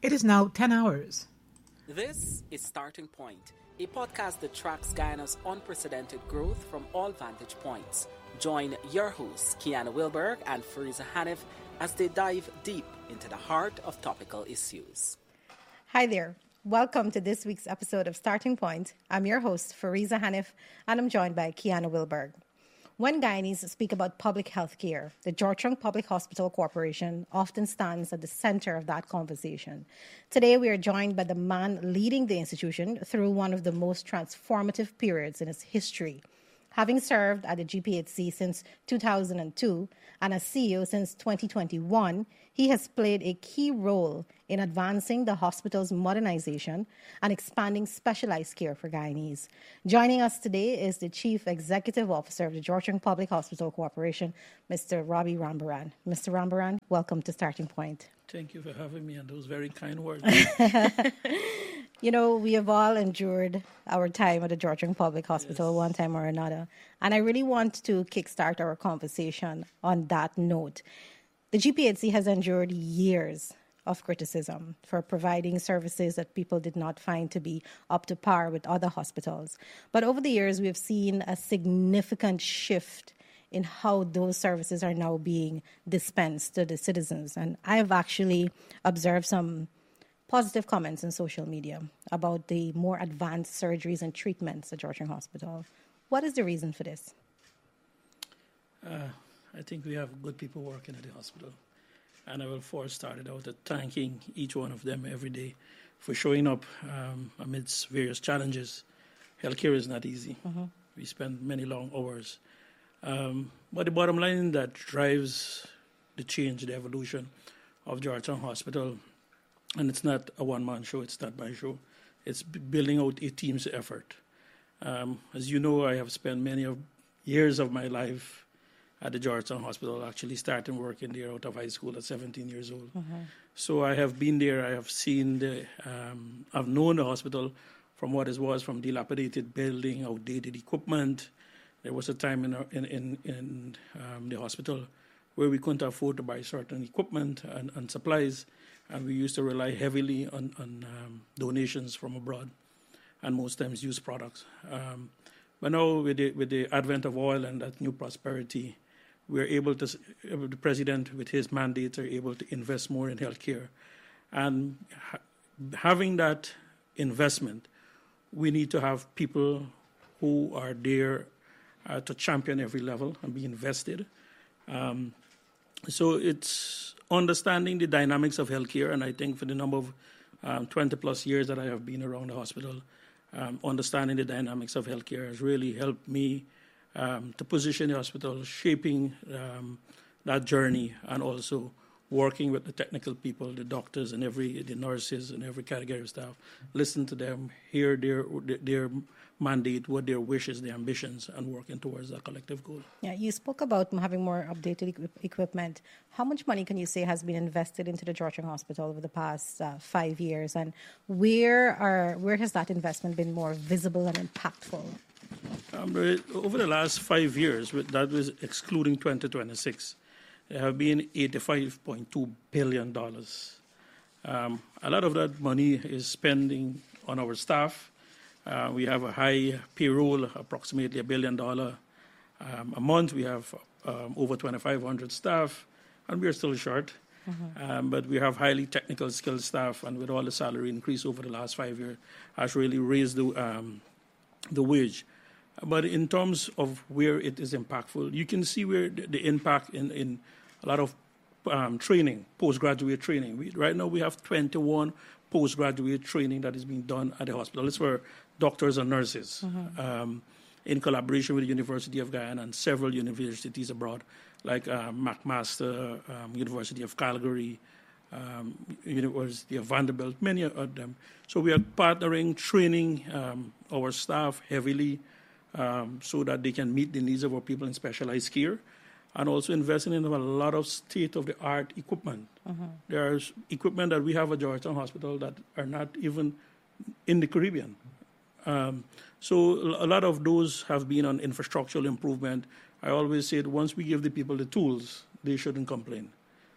It is now 10 hours. This is Starting Point, a podcast that tracks Guyana's unprecedented growth from all vantage points. Join your hosts, Kiana Wilberg and Fariza Hanif, as they dive deep into the heart of topical issues. Hi there. Welcome to this week's episode of Starting Point. I'm your host, Fariza Hanif, and I'm joined by Kiana Wilberg. When Guyanese speak about public health care, the Georgetown Public Hospital Corporation often stands at the center of that conversation. Today, we are joined by the man leading the institution through one of the most transformative periods in its history. Having served at the GPHC since 2002 and as CEO since 2021, he has played a key role in advancing the hospital's modernization and expanding specialized care for Guyanese. Joining us today is the Chief Executive Officer of the Georgetown Public Hospital Corporation, Mr. Robbie Rambaran. Mr. Rambaran, welcome to Starting Point. Thank you for having me and those very kind words. You know, we have all endured our time at the Georgetown Public Hospital one time or another. And I really want to kickstart our conversation on that note. The GPHC has endured years of criticism for providing services that people did not find to be up to par with other hospitals. But over the years, we've seen a significant shift in how those services are now being dispensed to the citizens. And I have actually observed some positive comments on social media about the more advanced surgeries and treatments at Georgetown Hospital. What is the reason for this? I think we have good people working at the hospital. And I will first start it out at thanking each one of them every day for showing up amidst various challenges. Healthcare is not easy. We spend many long hours. But the bottom line that drives the change, the evolution of Georgetown Hospital, and it's not a one-man show, it's not my show. It's building out a team's effort. As you know, I have spent many years of my life at the Georgetown Hospital, actually starting working there out of high school at 17 years old. So I have been there, I have seen I've known the hospital from what it was, from dilapidated building, outdated equipment. There was a time in the hospital where we couldn't afford to buy certain equipment and supplies, and we used to rely heavily on donations from abroad, and most times used products. But now with the advent of oil and that new prosperity, we're able to, the president with his mandate are able to invest more in healthcare. And having that investment, we need to have people who are there to champion every level and be invested. So it's understanding the dynamics of healthcare, and I think for the number of 20 plus years that I have been around the hospital, understanding the dynamics of healthcare has really helped me to position the hospital, shaping that journey, and also working with the technical people, the doctors and the nurses and every category of staff, listen to them, hear their mandate, what their wishes, their ambitions, and working towards that collective goal. Yeah, you spoke about having more updated equipment. How much money can you say has been invested into the Georgetown Hospital over the past 5 years, and where has that investment been more visible and impactful? Over the last 5 years, that was excluding 2026, there have been $85.2 billion. A lot of that money is spending on our staff. We have a high payroll, approximately $1 billion a month. We have over 2,500 staff, and we are still short. But we have highly technical skilled staff, and with all the salary increase over the last 5 years, has really raised the wage. But in terms of where it is impactful, you can see where the impact in a lot of training, postgraduate training. Right now we have 21 postgraduate training that is being done at the hospital. It's for doctors and nurses in collaboration with the University of Guyana and several universities abroad, like McMaster, University of Calgary, University of Vanderbilt, many of them. So we are partnering, training our staff heavily so that they can meet the needs of our people in specialized care, and also investing in a lot of state-of-the-art equipment. There's equipment that we have at Georgetown Hospital that are not even in the Caribbean. So a lot of those have been on infrastructural improvement. I always said once we give the people the tools, they shouldn't complain.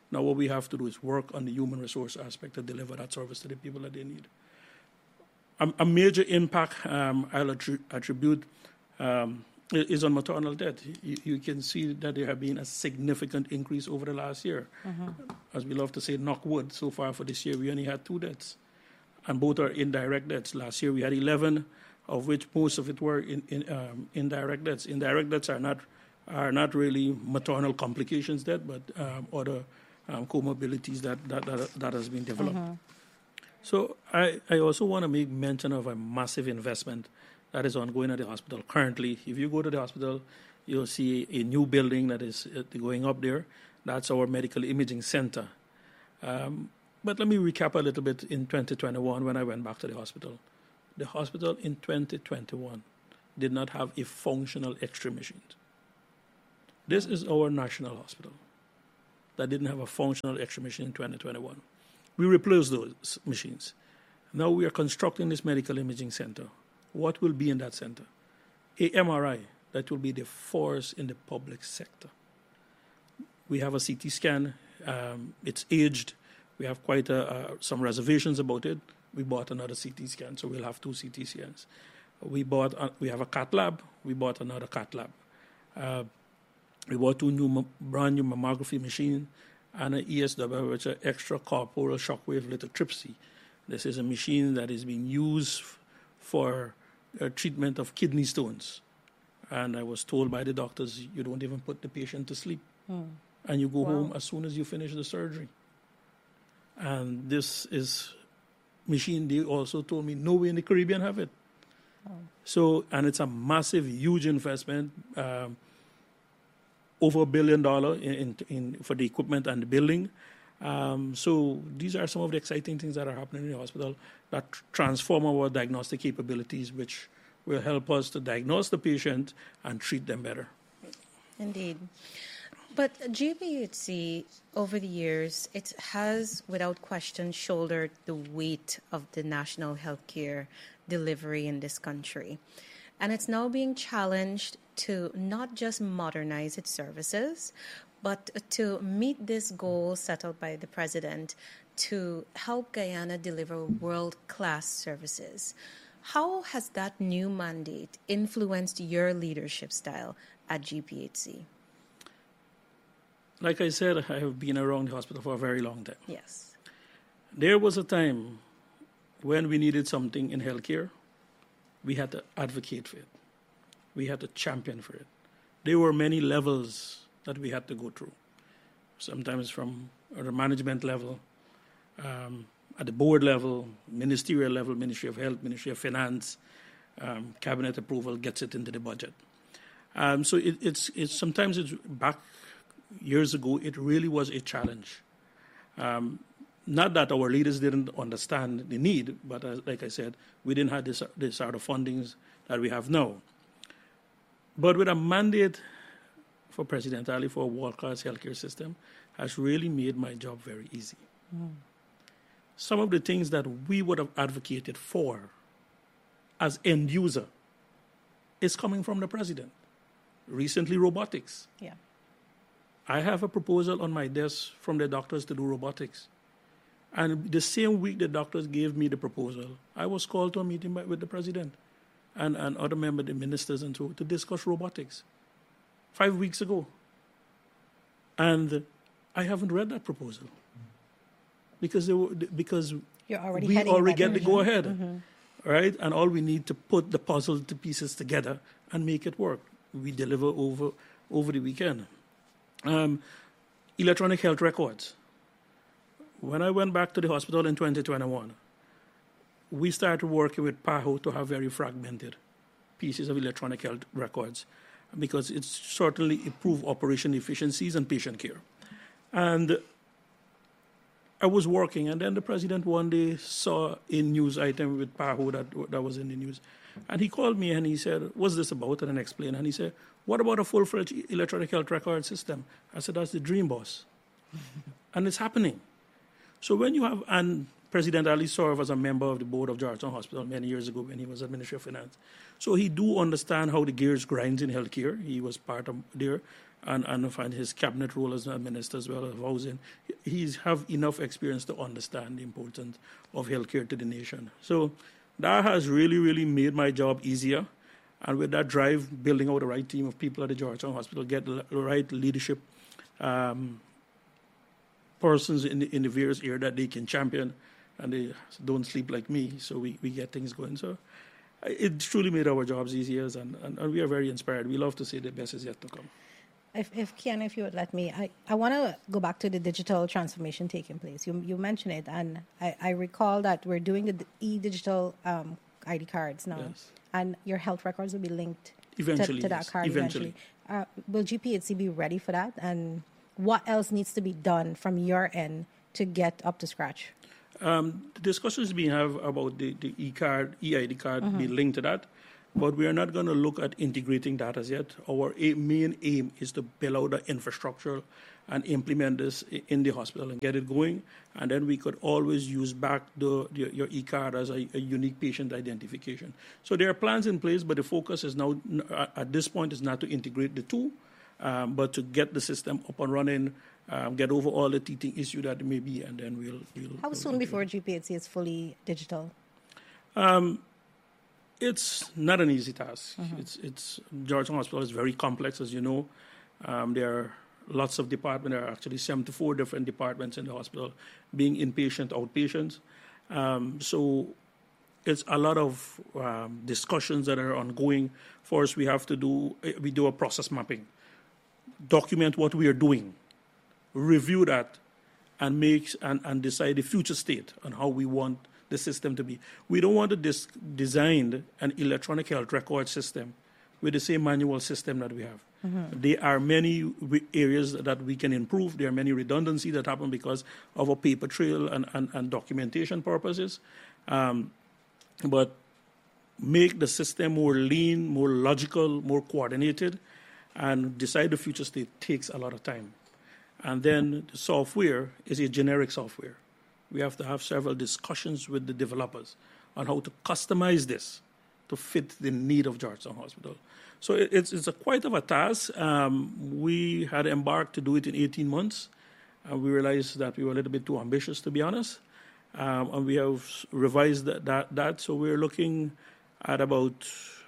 Now what we have to do is work on the human resource aspect to deliver that service to the people that they need. A major impact I'll attribute is on maternal death. You can see that there have been a significant increase over the last year. As we love to say, knock wood, so far for this year we only had 2 deaths. And both are indirect deaths. Last year we had 11, of which most of it were indirect deaths. Indirect deaths are not really maternal complications death, but other comorbidities that has been developed. So I also want to make mention of a massive investment that is ongoing at the hospital. Currently, if you go to the hospital, you'll see a new building that is going up there. That's our medical imaging center. But let me recap a little bit in 2021 when I went back to the hospital. The hospital in 2021 did not have a functional X-ray machine. This is our national hospital that didn't have a functional X-ray machine in 2021. We replaced those machines. Now we are constructing this medical imaging center. What will be in that center? A MRI that will be the first in the public sector. We have a CT scan. It's aged. We have quite some reservations about it. We bought another CT scan, so we'll have 2 CT scans. We have a cath lab. We bought another cath lab. We bought 2 brand new mammography machines and an ESW, which is extracorporeal shockwave lithotripsy. This is a machine that is being used for treatment of kidney stones. And I was told by the doctors, you don't even put the patient to sleep. And you go home as soon as you finish the surgery. And this is machine, they also told me, nowhere in the Caribbean have it. So, and it's a massive, huge investment, over $1 billion for the equipment and the building. So these are some of the exciting things that are happening in the hospital that transform our diagnostic capabilities, which will help us to diagnose the patient and treat them better. Indeed. But GPHC, over the years, it has, without question, shouldered the weight of the national healthcare delivery in this country. And it's now being challenged to not just modernize its services, but to meet this goal set out by the president to help Guyana deliver world-class services. How has that new mandate influenced your leadership style at GPHC? Like I said, I have been around the hospital for a very long time. Yes. There was a time when we needed something in healthcare, we had to advocate for it. We had to champion for it. There were many levels that we had to go through, sometimes from the management level, at the board level, ministerial level, Ministry of Health, Ministry of Finance, cabinet approval gets it into the budget. So it's sometimes it's back years ago, it really was a challenge. Not that our leaders didn't understand the need, but like I said, we didn't have this sort of fundings that we have now. But with a mandate for President Ali for a world-class healthcare system has really made my job very easy. Some of the things that we would have advocated for as end user is coming from the president. Recently, robotics. Yeah. I have a proposal on my desk from the doctors to do robotics. And the same week the doctors gave me the proposal, I was called to a meeting with the president and other members, the ministers, and so to discuss robotics 5 weeks ago. And I haven't read that proposal because we already get the go-ahead, right? And all we need to put the puzzle to pieces together and make it work. We deliver over the weekend. Electronic health records. When I went back to the hospital in 2021, we started working with PAHO to have very fragmented pieces of electronic health records because it's certainly improved operation efficiencies and patient care. And I was working, and then the president one day saw a news item with PAHO that was in the news. And he called me and he said, what's this about? And I explained. And he said, what about a full-fledged electronic health record system? I said, that's the dream, boss. And it's happening. So when you have, and President Ali served as a member of the board of Georgetown Hospital many years ago when he was Administrator of Finance. So he do understand how the gears grind in healthcare. He was part of there, and find his cabinet role as a minister as well as housing. He's have enough experience to understand the importance of healthcare to the nation. So that has really, really made my job easier. And with that drive, building out the right team of people at the Georgetown Hospital, get the right leadership persons in the various areas that they can champion, and they don't sleep like me, so we get things going. So it truly made our jobs easier, and we are very inspired. We love to say the best is yet to come. Kiana, if you would let me, I want to go back to the digital transformation taking place. You mentioned it, and I recall that we're doing the e-digital ID cards now, yes. And your health records will be linked to that card eventually. Will GPHC be ready for that? And what else needs to be done from your end to get up to scratch? The discussions we have about the e-ID card be linked to that, but we are not going to look at integrating that as yet. Our main aim is to build out the infrastructure and implement this in the hospital and get it going, and then we could always use back your e-card as a unique patient identification. So there are plans in place, but the focus is now, at this point, is not to integrate the two, but to get the system up and running, get over all the teething issue that may be, and then we'll How soon before GPHC is fully digital? It's not an easy task. It's Georgetown Hospital is very complex, as you know. There are lots of departments. There are actually 74 different departments in the hospital, being inpatient, outpatients. So it's a lot of discussions that are ongoing. First, we do a process mapping, document what we are doing, review that, and and decide the future state on how we want the system to be. We don't want to design an electronic health record system with the same manual system that we have. There are many areas that we can improve. There are many redundancies that happen because of a paper trail and documentation purposes. But make the system more lean, more logical, more coordinated, and decide the future state takes a lot of time. And then the software is a generic software. We have to have several discussions with the developers on how to customize this to fit the need of Georgetown Hospital. So it's quite of a task. We had embarked to do it in 18 months, and we realized that we were a little bit too ambitious, to be honest. And we have revised that. So we're looking at about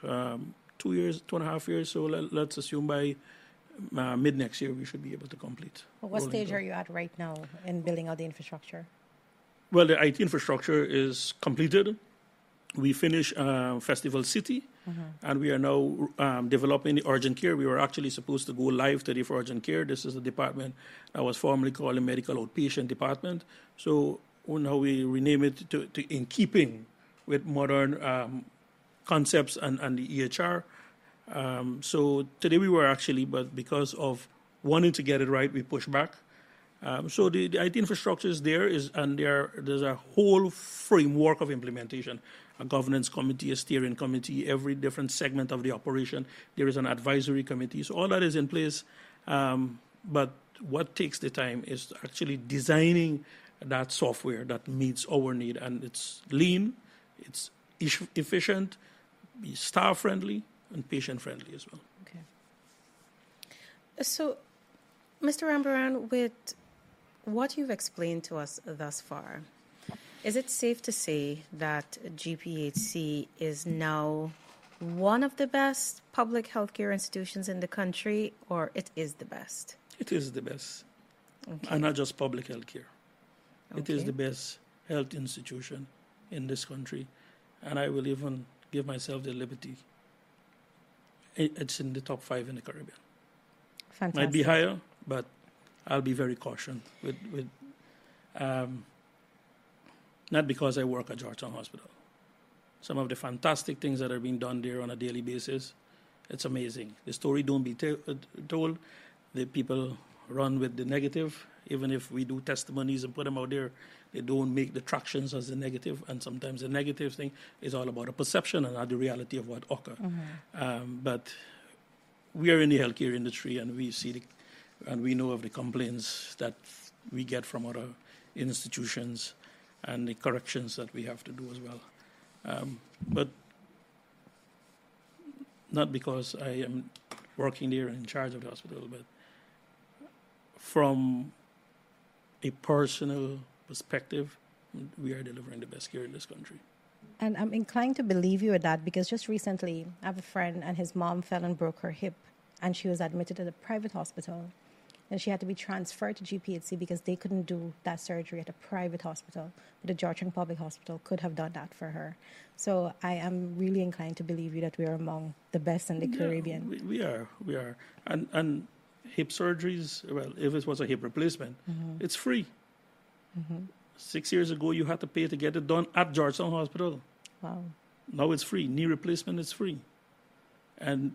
2.5 years. So let's assume by mid next year we should be able to complete. What stage are you at right now in building out the infrastructure? Well, the IT infrastructure is completed. We finished Festival City, and we are now developing the urgent care. We were actually supposed to go live today for urgent care. This is a department that was formerly called the Medical Outpatient Department. So now we rename it to in keeping with modern concepts and the EHR. So today we were actually, but because of wanting to get it right, we pushed back. So the IT infrastructure is there, and there's a whole framework of implementation, a governance committee, a steering committee, every different segment of the operation. There is an advisory committee. So all that is in place. But what takes the time is actually designing that software that meets our need. And it's lean, it's efficient, staff-friendly, and patient-friendly as well. Okay. So, Mr. Rambaran, with what you've explained to us thus far, is it safe to say that GPHC is now one of the best public healthcare institutions in the country, or it is the best? It is the best. Okay. And not just public healthcare. Okay. It is the best health institution in this country. And I will even give myself the liberty. It's in the top 5 in the Caribbean. Fantastic. Might be higher, but I'll be very cautious with not because I work at Georgetown Hospital. Some of the fantastic things that are being done there on a daily basis, it's amazing. The story don't be told. The people run with the negative. Even if we do testimonies and put them out there, they don't make the tractions as the negative. And sometimes the negative thing is all about a perception and not the reality of what occurs. But we are in the healthcare industry, and we see and we know of the complaints that we get from other institutions. and the corrections that we have to do as well. But not because I am working there in charge of the hospital, but from a personal perspective, we are delivering the best care in this country. And I'm inclined to believe you at that because just recently I have a friend and his mom fell and broke her hip and she was admitted at a private hospital and she had to be transferred to GPHC because they couldn't do that surgery at a private hospital. But the Georgetown Public Hospital could have done that for her. So I am really inclined to believe you that we are among the best in the Caribbean. We are. And hip surgeries, well, if it was a hip replacement, it's free. 6 years ago, you had to pay to get it done at Georgetown Hospital. Wow. Now it's free. Knee replacement is free. And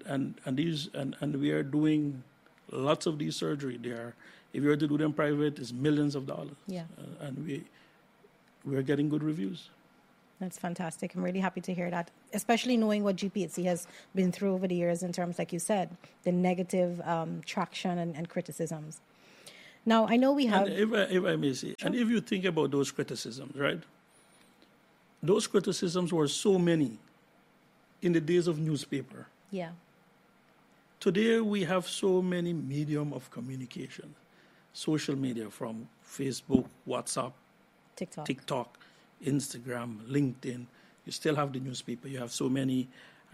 we are doing lots of these surgery. If you were to do them private, it's millions of dollars. Yeah. And we are getting good reviews. That's fantastic. I'm really happy to hear that, especially knowing what GPHC has been through over the years in terms, like you said, the negative traction and criticisms. Now, I know we have... And if I may say, Sure. and if you think about those criticisms, right? Those criticisms were so many in the days of newspaper. Yeah. Today, we have so many medium of communication. Social media from Facebook, WhatsApp, TikTok, Instagram, LinkedIn. You still have the newspaper. You have so many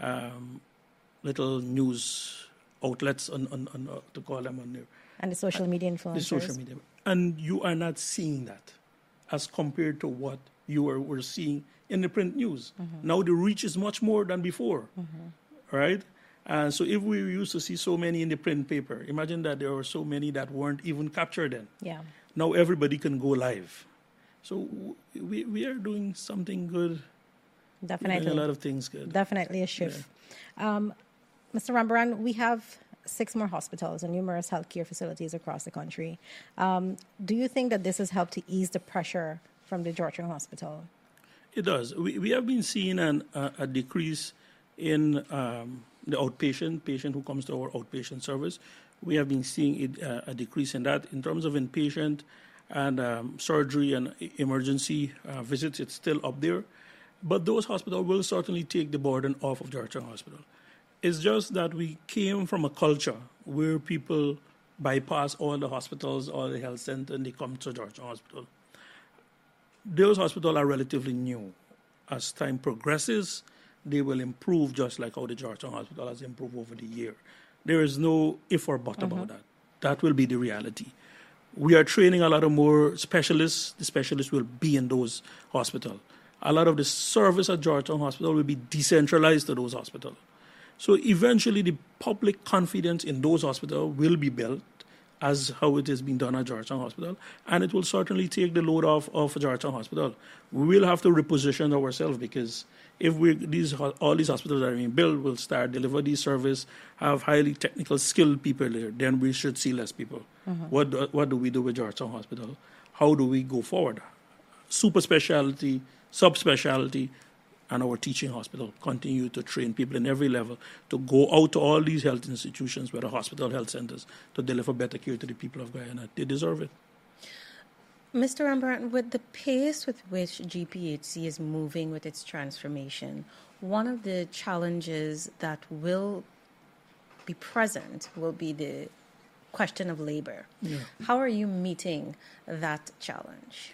little news outlets to call them on there. And the social media influencers. The social media. And you are not seeing that as compared to what you were seeing in the print news. Now the reach is much more than before, right? And so if we used to see so many in the print paper, imagine that there were so many that weren't even captured then. Yeah. Now everybody can go live. So we are doing something good. Definitely. Doing a lot of things good. Definitely a shift. Yeah. Mr. Rambaran, we have 6 more hospitals and numerous healthcare facilities across the country. Do you think that this has helped to ease the pressure from the Georgetown Hospital? It does. We have been seeing a decrease in the outpatient patient who comes to our outpatient service. We have been seeing a decrease in that. In terms of inpatient and surgery and emergency visits, it's still up there. But those hospitals will certainly take the burden off of Georgetown Hospital. It's just that we came from a culture where people bypass all the hospitals, all the health centers, and they come to Georgetown Hospital. Those hospitals are relatively new. As time progresses, they will improve just like how the Georgetown Hospital has improved over the year. There is no if or but about that. That will be the reality. We are training a lot of more specialists. The specialists will be in those hospitals. A lot of the service at Georgetown Hospital will be decentralized to those hospitals. So eventually the public confidence in those hospitals will be built as how it has been done at Georgetown Hospital, and it will certainly take the load off of Georgetown Hospital. We will have to reposition ourselves because if all these hospitals that are being built will start deliver these service, have highly technical skilled people there, then we should see less people. What do we do with Georgetown Hospital? How do we go forward? Super specialty, subspecialty, and our teaching hospital continue to train people in every level to go out to all these health institutions, whether hospital, health centers, to deliver better care to the people of Guyana. They deserve it. Mr. Rambaran, with the pace with which GPHC is moving with its transformation, one of the challenges that will be present will be the question of labor. Yeah. How are you meeting that challenge?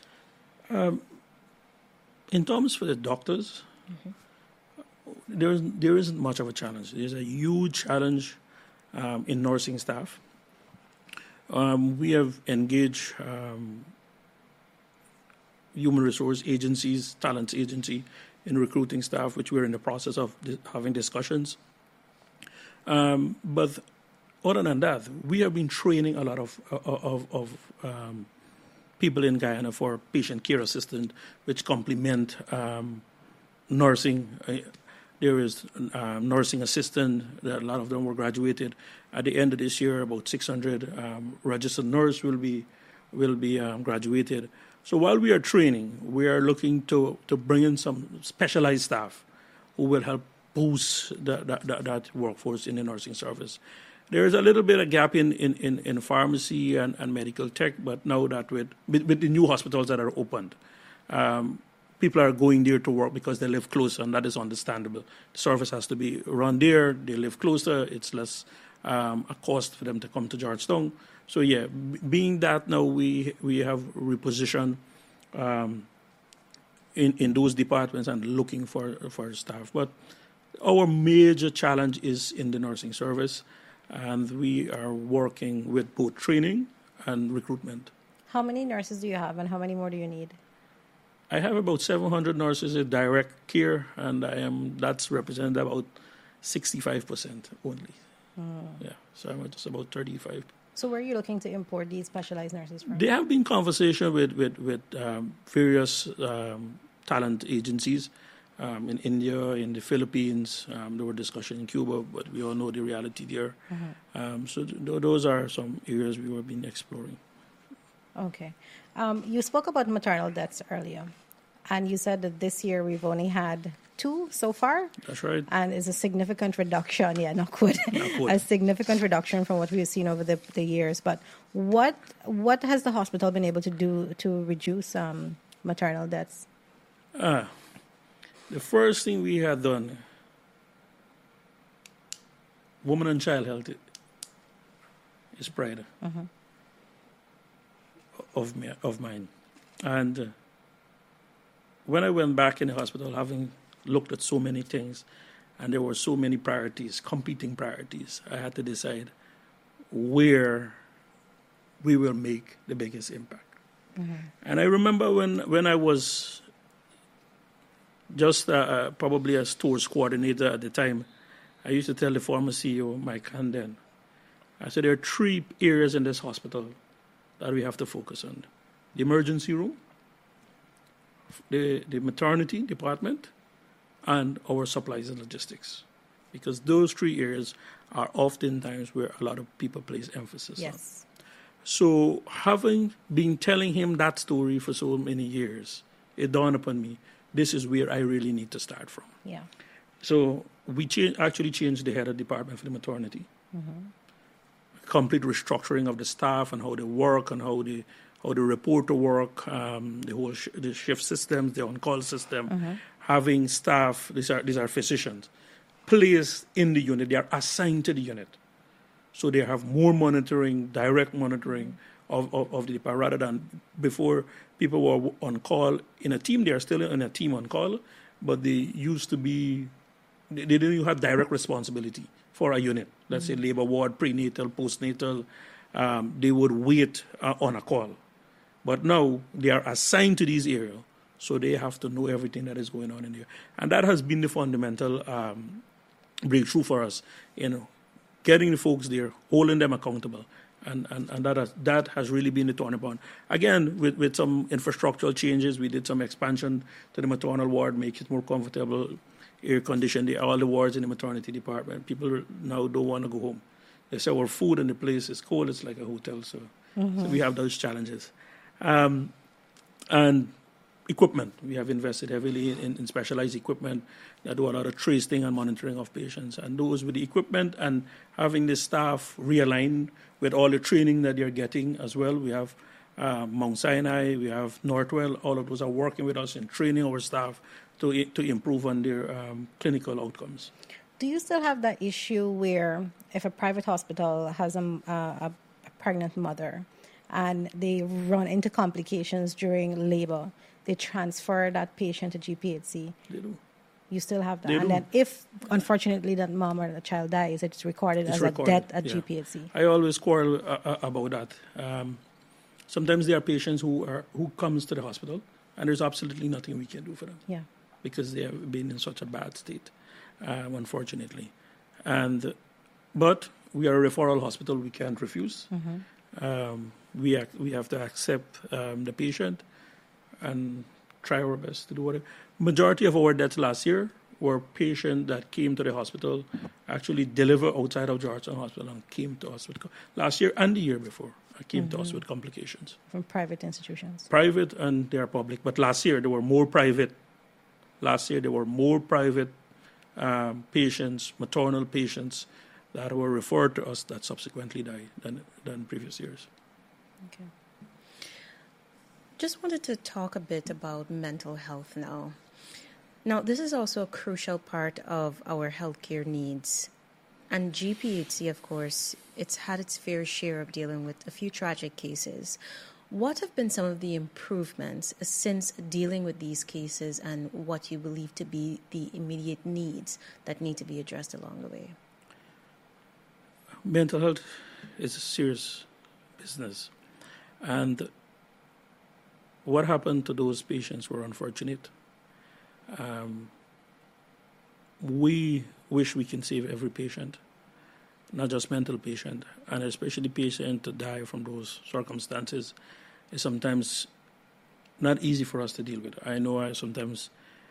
In terms for the doctors, there isn't much of a challenge. There's a huge challenge in nursing staff. We have engaged human resource agencies, talent agency, in recruiting staff, which we're in the process of having discussions. But other than that, we have been training a lot of people in Guyana for patient care assistant, which complement nursing. There is nursing assistant. A lot of them were graduated. At the end of this year, about 600 registered nurse will be graduated. So while we are training, we are looking to bring in some specialized staff who will help boost that workforce in the nursing service. There is a little bit of gap in pharmacy and medical tech, but now that with the new hospitals that are opened, people are going there to work because they live closer, and that is understandable. The service has to be run there. They live closer. It's less a cost for them to come to Georgetown. So, yeah, being that now we have repositioned in those departments and looking for staff. But our major challenge is in the nursing service, and we are working with both training and recruitment. How many nurses do you have, and how many more do you need? I have about 700 nurses in direct care, and that's represented about 65% only. Yeah, so I'm just about 35. So where are you looking to import these specialized nurses from? There have been conversations with various talent agencies in India, in the Philippines. There were discussions in Cuba, but we all know the reality there. So those are some areas we have been exploring. Okay. You spoke about maternal deaths earlier, and you said that this year we've only had 2 so far. That's right. And it's a significant reduction. Yeah, not good. A significant reduction from what we've seen over the years. But what has the hospital been able to do to reduce maternal deaths? The first thing we had done, woman and child health is pride of mine. And when I went back in the hospital, having looked at so many things, and there were so many priorities, competing priorities, I had to decide where we will make the biggest impact. And I remember when I was just probably a stores coordinator at the time, I used to tell the former CEO, Mike Handen, I said there are 3 areas in this hospital that we have to focus on. The emergency room, the maternity department, and our supplies and logistics. Because those 3 areas are oftentimes where a lot of people place emphasis on. So having been telling him that story for so many years, it dawned upon me, this is where I really need to start from. Yeah. So we actually changed the head of department for the maternity. Complete restructuring of the staff and how they work and how they report to work, the whole the shift systems, the on-call system, having staff, these are physicians, placed in the unit. They are assigned to the unit. So they have more monitoring, direct monitoring of the department, rather than before people were on call in a team. They are still in a team on call, but they used to be, they didn't even have direct responsibility for a unit. Let's say labor ward, prenatal, postnatal, they would wait on a call. But now they are assigned to these areas, so they have to know everything that is going on in there. And that has been the fundamental breakthrough for us, getting the folks there, holding them accountable. And that has really been the turning point. Again, with some infrastructural changes, we did some expansion to the maternal ward, make it more comfortable, air conditioned, all the wards in the maternity department. People now don't want to go home. They say our food in the place is cold, it's like a hotel. So we have those challenges. And equipment. We have invested heavily in specialized equipment that do a lot of tracing and monitoring of patients. And those with the equipment and having the staff realign with all the training that they're getting as well. We have Mount Sinai, we have Northwell, all of those are working with us in training our staff to improve on their clinical outcomes. Do you still have that issue where if a private hospital has a pregnant mother and they run into complications during labor, they transfer that patient to GPHC? They do. You still have that? They and do. then if, unfortunately, that mom or the child dies, it's recorded as a death at GPHC? I always quarrel about that. Sometimes there are patients who comes to the hospital and there's absolutely nothing we can do for them. Yeah. Because they have been in such a bad state, unfortunately. But we are a referral hospital, we can't refuse. We have to accept the patient and try our best to do whatever. Majority of our deaths last year were patients that came to the hospital, actually delivered outside of Georgetown Hospital and came to us with, last year and the year before, came to us with complications. From private institutions? Private and they are public. But last year there were more private. Patients, maternal patients that were referred to us that subsequently died than previous years. Okay. Just wanted to talk a bit about mental health now. Now, this is also a crucial part of our healthcare needs. And GPHC, of course, it's had its fair share of dealing with a few tragic cases. What have been some of the improvements since dealing with these cases, and what you believe to be the immediate needs that need to be addressed along the way? Mental health is a serious business. And what happened to those patients were unfortunate. We wish we can save every patient, not just mental patient, and especially patient to die from those circumstances is sometimes not easy for us to deal with. I know sometimes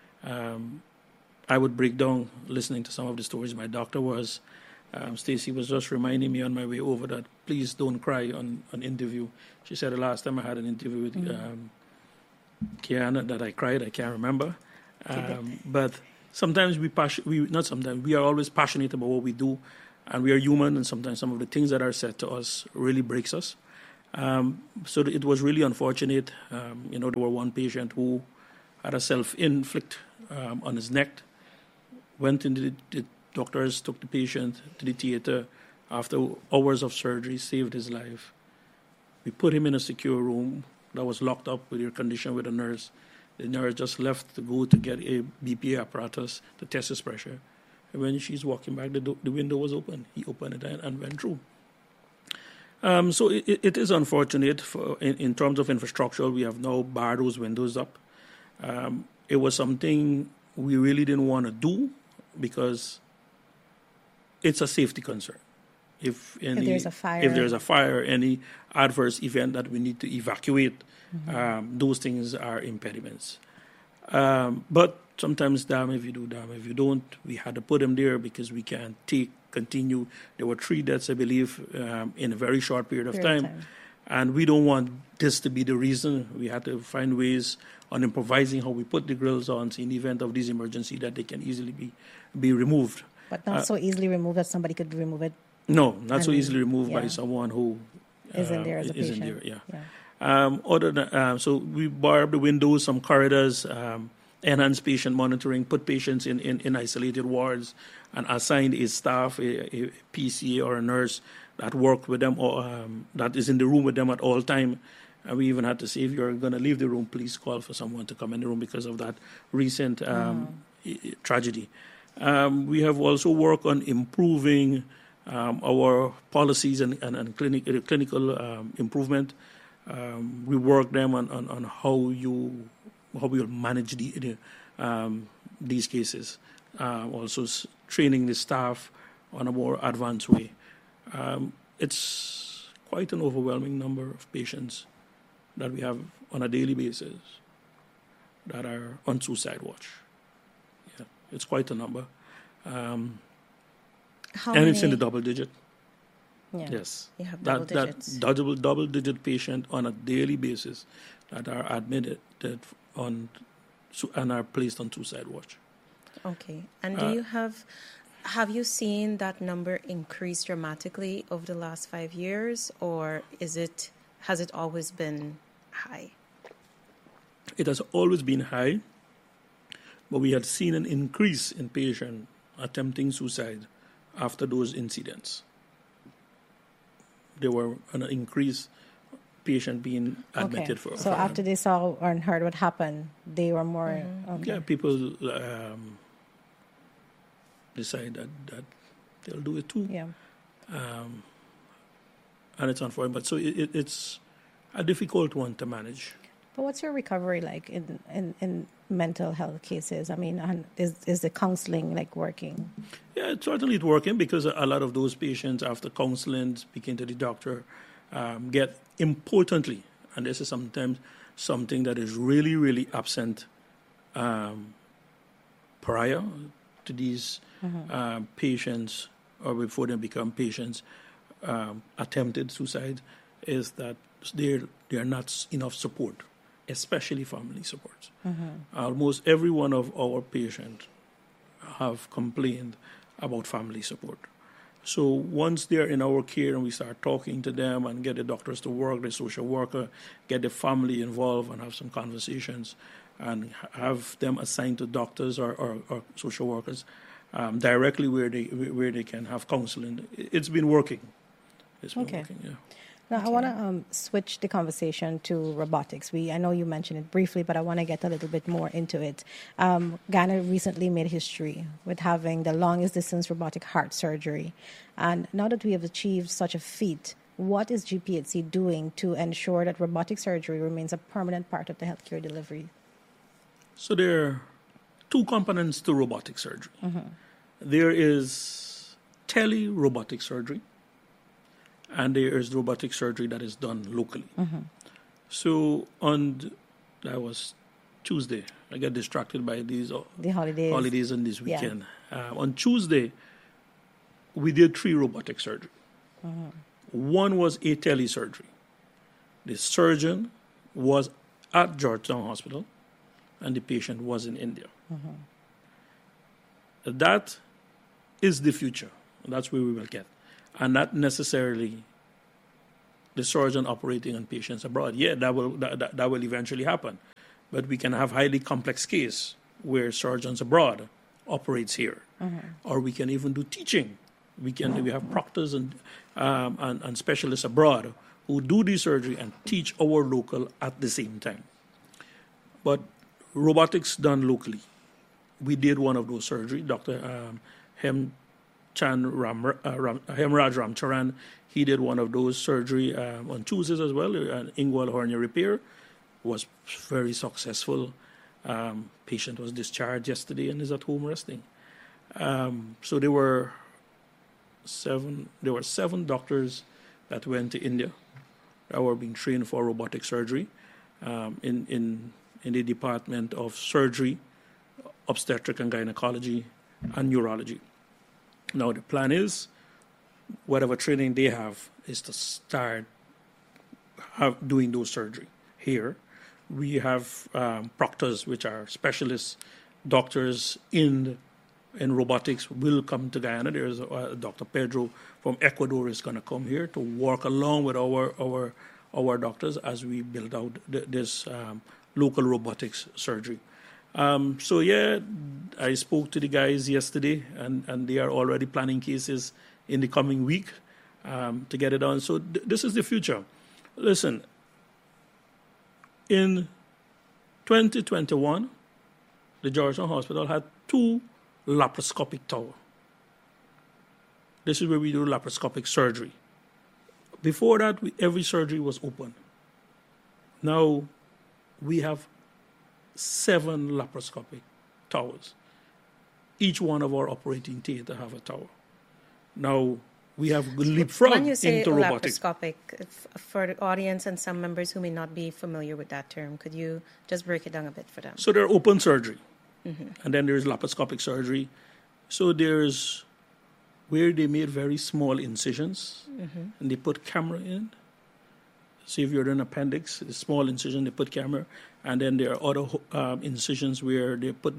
I would break down listening to some of the stories my doctor was. Stacy was just reminding me on my way over that please don't cry on an interview. She said the last time I had an interview with Kiana that I cried. I can't remember. But sometimes we are always passionate about what we do, and we are human, and sometimes some of the things that are said to us really breaks us. So it was really unfortunate. There were one patient who had a self-inflict on his neck, went into the doctors, took the patient to the theater. After hours of surgery, saved his life. We put him in a secure room that was locked up with air conditioning with a nurse. The nurse just left to go to get a BPA apparatus to test his pressure. And when she's walking back, the window was open. He opened it and went through. So it is unfortunate. In terms of infrastructure, we have now barred those windows up. It was something we really didn't want to do because it's a safety concern. If there's a fire, any adverse event that we need to evacuate, those things are impediments. But sometimes damn if you do, damn if you don't. We had to put them there because we can't continue. There were 3 deaths, I believe, in a very short period of time. And we don't want this to be the reason. We had to find ways on improvising how we put the grills on, so in the event of this emergency that they can easily be removed. But not so easily removed that somebody could remove it. No, not so easily removed by someone who isn't there as a patient. Isn't there, other than so we bar up the windows, some corridors, enhance patient monitoring, put patients in isolated wards, and assign a staff, a PCA or a nurse that work with them or that is in the room with them at all time. And we even had to say, if you're going to leave the room, please call for someone to come in the room because of that recent tragedy. We have also worked on improving our policies and clinical improvement. We work them on how we will manage these cases. Also training the staff on a more advanced way. It's quite an overwhelming number of patients that we have on a daily basis that are on suicide watch. Yeah, it's quite a number. It's in the double digit. Yeah. Yes. You have double digits. Double digit patient on a daily basis that are admitted and are placed on suicide watch. Okay. And have you seen that number increase dramatically over the last 5 years, or has it always been high? It has always been high, but we had seen an increase in patients attempting suicide after those incidents. There were an increased patient being admitted for. So after they saw or heard what happened, they were more. Yeah, people decide that they'll do it too. Yeah. And it's unfortunate, but so it's a difficult one to manage. But what's your recovery like in mental health cases? I mean, is the counseling working? Yeah, it's working because a lot of those patients, after counseling, speaking to the doctor, get importantly, and this is sometimes something that is really, really absent prior to these patients or before they become patients, attempted suicide, is that there are not enough support, especially family support. Almost every one of our patients have complained about family support. So once they're in our care and we start talking to them and get the doctors to work, the social worker, get the family involved and have some conversations and have them assigned to doctors or social workers directly where they can have counseling. It's been working. It's been working, yeah. Now, I want to switch the conversation to robotics. I know you mentioned it briefly, but I want to get a little bit more into it. Ghana recently made history with having the longest distance robotic heart surgery. And now that we have achieved such a feat, what is GPHC doing to ensure that robotic surgery remains a permanent part of the healthcare delivery? So there are two components to robotic surgery. Mm-hmm. There is tele-robotic surgery, and there is robotic surgery that is done locally. Mm-hmm. So that was Tuesday. I got distracted by the holidays and this weekend. Yeah. On Tuesday, we did 3 robotic surgery. Mm-hmm. One was a telesurgery. The surgeon was at Georgetown Hospital, and the patient was in India. Mm-hmm. That is the future. That's where we will get. And not necessarily the surgeon operating on patients abroad. Yeah, that will eventually happen. But we can have highly complex case where surgeons abroad operates here. Mm-hmm. Or we can even do teaching. We have proctors and specialists abroad who do the surgery and teach our local at the same time. But robotics done locally. We did one of those surgery. Dr. Hemraj Ramcharan, he did one of those surgery on Tuesdays as well, an inguinal hernia repair. Was very successful. Patient was discharged yesterday and is at home resting. So there were 7 doctors that went to India that were being trained for robotic surgery in the Department of Surgery, Obstetric and Gynecology, and Neurology. Now the plan is, whatever training they have is to start doing those surgery here. We have proctors, which are specialists, doctors in robotics, will come to Guyana. There's Dr. Pedro from Ecuador is going to come here to work along with our doctors as we build out this local robotics surgery. So yeah, I spoke to the guys yesterday, and they are already planning cases in the coming week to get it done. So this is the future. Listen, in 2021, the Georgetown Hospital had 2 laparoscopic towers. This is where we do laparoscopic surgery. Before that, every surgery was open. Now we have 7 laparoscopic towers. Each one of our operating theater have a tower. Now we have leapfrog when you say into robotics. Laparoscopic, for the audience and some members who may not be familiar with that term, could you just break it down a bit for them? So there's open surgery, and then there's laparoscopic surgery. So there's where they made very small incisions, and they put camera in. See if you're in appendix, a small incision, they put camera, and then there are other incisions where they put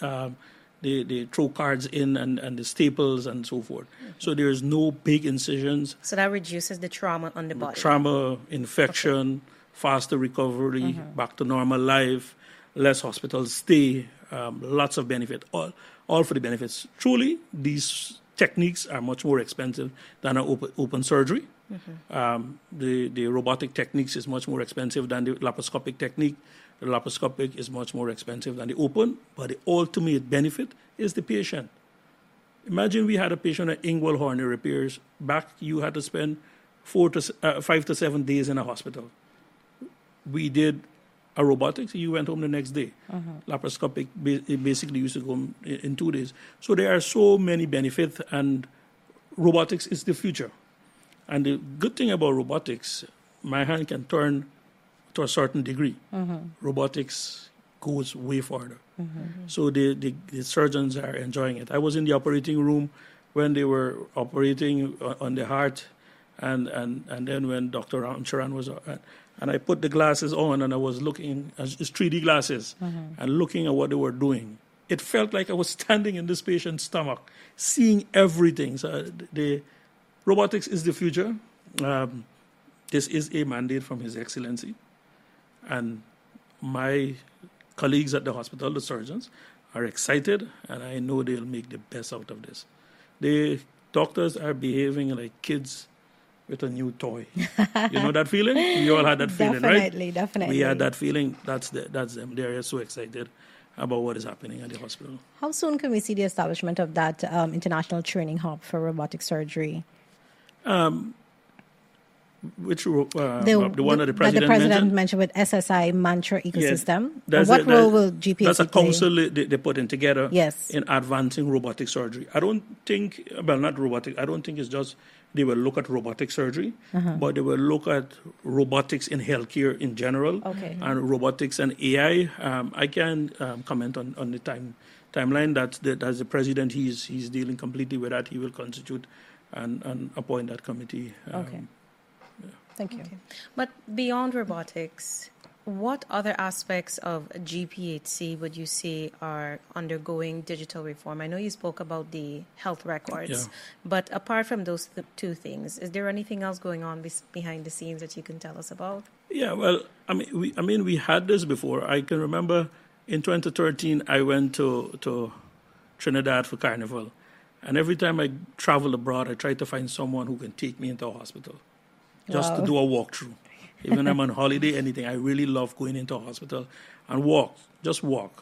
they throw cards in and the staples and so forth. So there's no big incisions. So that reduces the trauma on the body. Trauma, infection, faster recovery, back to normal life, less hospital stay, lots of benefit, all for the benefits. Truly, these techniques are much more expensive than an open surgery. The robotic techniques is much more expensive than the laparoscopic technique. The laparoscopic is much more expensive than the open, but the ultimate benefit is the patient. Imagine we had a patient at inguinal hernia repairs. Back, you had to spend 5 to 7 days in a hospital. We did a robotics, you went home the next day. Laparoscopic, basically used to go in 2 days. So there are so many benefits, and robotics is the future. And the good thing about robotics, my hand can turn to a certain degree. Robotics goes way farther. So the surgeons are enjoying it. I was in the operating room when they were operating on the heart, and then when Dr. Ramcharan was, and I put the glasses on, and I was looking, it's 3D glasses, and looking at what they were doing. it felt like I was standing in this patient's stomach, seeing everything. So the robotics is the future. This is a mandate from His Excellency. And my colleagues at the hospital, the surgeons, are excited, and I know they'll make the best out of this. The doctors are behaving like kids with a new toy. You know that feeling? You all had that feeling, right? Definitely. We had that feeling. That's them. They're so excited about what is happening at the hospital. How soon can we see the establishment of that international training hub for robotic surgery? The one that the president mentioned with SSI Mantra ecosystem. Yeah, what role will GPAC That's a play? council they're putting together Yes. in advancing robotic surgery. I don't think, not robotic, I don't think it's just they will look at robotic surgery, but they will look at robotics in healthcare in general, and robotics and AI. I can comment on the timeline that as the president, he's dealing completely with that. He will constitute and appoint that committee. Thank you. Okay. But beyond robotics, what other aspects of GPHC would you say are undergoing digital reform? I know you spoke about the health records, but apart from those two things, is there anything else going on behind the scenes that you can tell us about? Yeah, well, we had this before. I can remember in 2013, I went to Trinidad for Carnival, and every time I travel abroad, I try to find someone who can take me into a hospital. Just to do a walkthrough. Even I'm on holiday, anything. I really love going into a hospital and just walk.